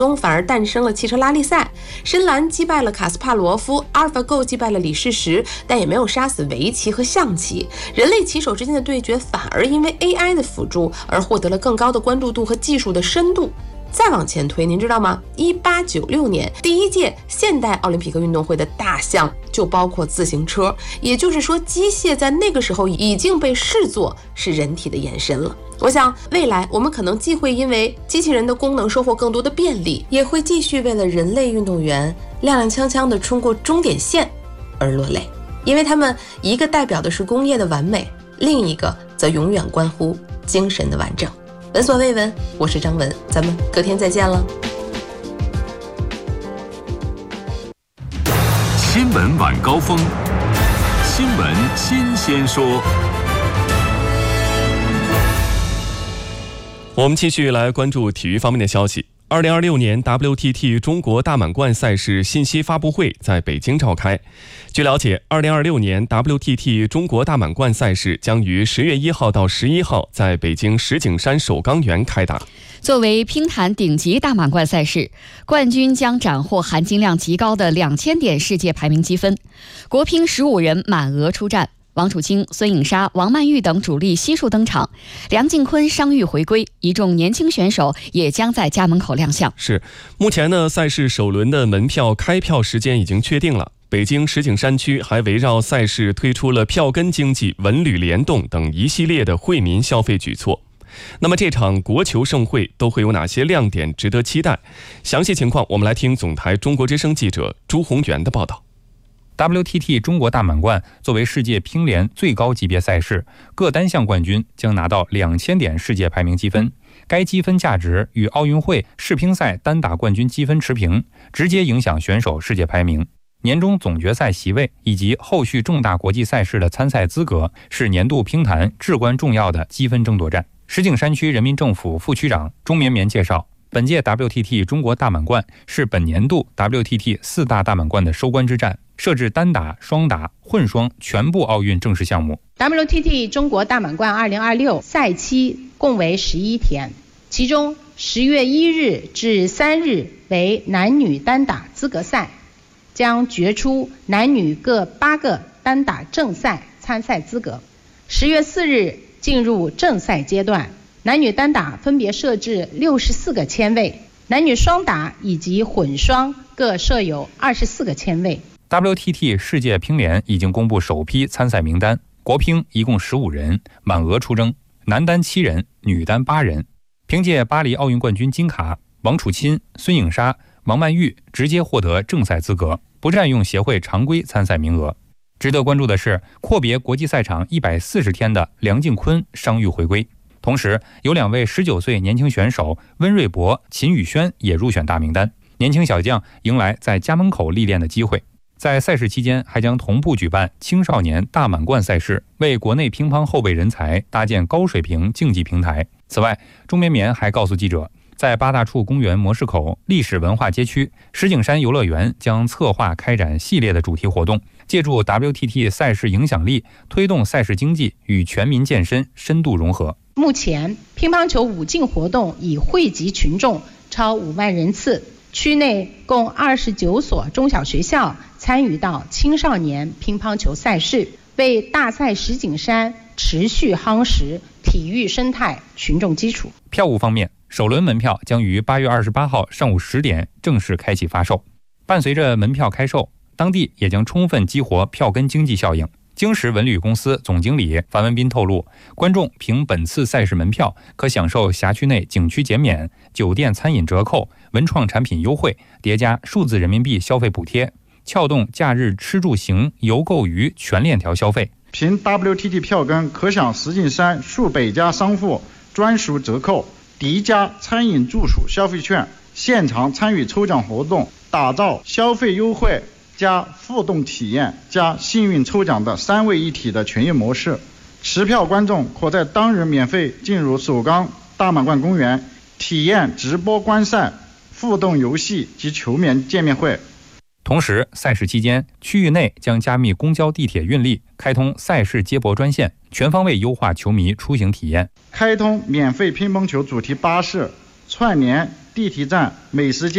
中反而诞生了汽车拉力赛，深蓝击败了卡斯帕罗夫，阿尔法狗击败了李世石，但也没有杀死围棋和象棋。人类棋手之间的对决反而因为 AI 的辅助而获得了更高的关注度和技术的深度。再往前推，您知道吗？1896年第一届现代奥林匹克运动会的大项就包括自行车，也就是说，机械在那个时候已经被视作是人体的延伸了。我想，未来我们可能既会因为机器人的功能收获更多的便利，也会继续为了人类运动员踉踉跄跄地冲过终点线而落泪，因为他们一个代表的是工业的完美，另一个则永远关乎精神的完整。闻所未闻，我是张文，咱们隔天再见了。 新闻晚高峰，新闻新鲜说。 我们继续来关注体育方面的消息。2026年 WTT 中国大满贯赛事信息发布会在北京召开。据了解，2026年 WTT 中国大满贯赛事将于10月1号到11号在北京石景山首钢园开打。 作为乒坛顶级大满贯赛事，冠军将斩获含金量极高的2000点世界排名积分。国乒15人满额出战。王楚钦、孙颖莎、王曼玉等主力悉数登场，梁靖昆伤愈回归，一众年轻选手也将在家门口亮相。 是，目前呢，赛事首轮的门票开票时间已经确定了。北京石景山区还围绕赛事推出了票根经济、文旅联动等一系列的惠民消费举措。那么这场国球盛会都会有哪些亮点值得期待？详细情况我们来听总台中国之声记者朱宏元的报道。 WTT 中国大满贯作为世界乒联最高级别赛事，各单项冠军将拿到2000点世界排名积分。该积分价值与奥运会世乒赛单打冠军积分持平，直接影响选手世界排名。年终总决赛席位以及后续重大国际赛事的参赛资格，是年度乒坛至关重要的积分争夺战。石景山区人民政府副区长钟绵绵介绍，本届 WTT 中国大满贯是本年度 WTT 4大大满贯的收官之战，设置单打、双打、混双全部奥运正式项目。 WTT 中国大满贯2026赛期共为11天，其中10月1日至3日为男女单打资格赛，将决出男女各8个单打正赛参赛资格。10月4日进入正赛阶段，男女单打分别设置64个签位，男女双打以及混双各设有24个签位。 WTT 世界乒联已经公布首批参赛名单，国乒一共15人，满额出征，男单7人，女单8人。凭借巴黎奥运冠军金卡，王楚钦、孙颖莎、王曼玉直接获得正赛资格，不占用协会常规参赛名额。值得关注的是，阔别国际赛场140天的梁靖昆伤愈回归，同时有2位19岁年轻选手温瑞博、秦宇轩也入选大名单。年轻小将迎来在家门口历练的机会。在赛事期间，还将同步举办青少年大满贯赛事，为国内乒乓后备人才搭建高水平竞技平台。此外，钟绵绵还告诉记者，在八大处公园模式口历史文化街区，石景山游乐园将策划开展系列的主题活动，借助 WTT 赛事影响力，推动赛事经济与全民健身深度融合。 目前，乒乓球5进活动已汇集群众超5万人次，区内共29所中小学校参与到青少年乒乓球赛事，为大赛石景山持续夯实体育生态群众基础。 票务方面，首轮门票将于8月28号上午10点正式开启发售。伴随着门票开售，当地也将充分激活票根经济效应。京石文旅公司总经理樊文斌透露，观众凭本次赛事门票可享受辖区内景区减免、酒店餐饮折扣、文创产品优惠，叠加数字人民币消费补贴，撬动假日吃住行游购娱全链条消费。 凭 WTT 票根可享石景山数百家商户专属折扣，叠加餐饮住宿消费券，现场参与抽奖活动，打造消费优惠加互动体验加幸运抽奖的3位一体的全业模式。持票观众可在当日免费进入首钢大满贯公园，体验直播观赛、互动游戏及球迷见面会。 同时，赛事期间，区域内将加密公交地铁运力，开通赛事接驳专线，全方位优化球迷出行体验。 开通免费乒乓球主题巴士，串联地铁站、美食街。